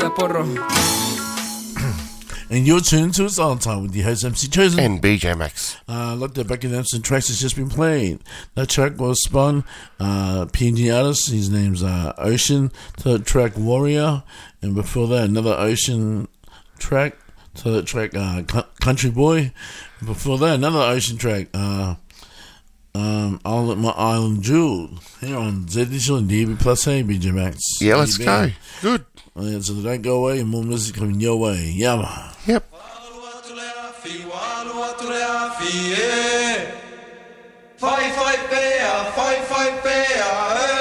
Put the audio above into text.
porro. And you're tuned to It's On Time with the host MC Chosen and BJ Max. Look, the back announcement tracks has just been played. That track was spun. PNG artist, his name's Ocean, to the track Warrior, and before that another Ocean track to the track Country Boy. Before that another Ocean track. I'll let my island jewel here on Z Digital and DB Plus. Hey, BJ Max. Yeah, let's go. Good. So don't go away, and more music coming your way. Yeah. Yep. Fight, pea,